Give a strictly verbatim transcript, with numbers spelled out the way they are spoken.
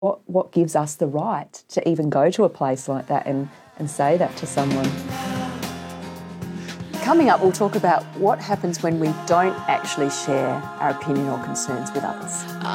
What, what gives us the right to even go to a place like that and, and say that to someone? Coming up, we'll talk about what happens when we don't actually share our opinion or concerns with others.